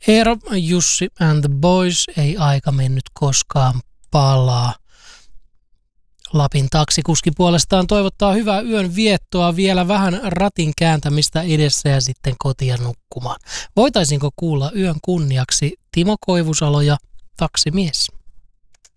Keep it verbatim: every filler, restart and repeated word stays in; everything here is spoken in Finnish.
Eero, Jussi and the Boys, ei aika mennyt koskaan palaa. Lapin taksikuski puolestaan toivottaa hyvää yön viettoa, vielä vähän ratin kääntämistä edessä ja sitten kotia nukkumaan. Voitaisinko kuulla yön kunniaksi Timo Koivusalo ja Taksimies?